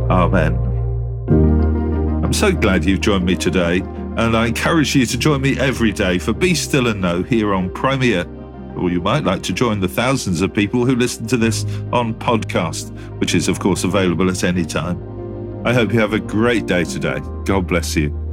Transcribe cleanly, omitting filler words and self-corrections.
Amen. I'm so glad you've joined me today, and I encourage you to join me every day for Be Still and Know here on Premier. Or you might like to join the thousands of people who listen to this on podcast, which is, of course, available at any time. I hope you have a great day today. God bless you.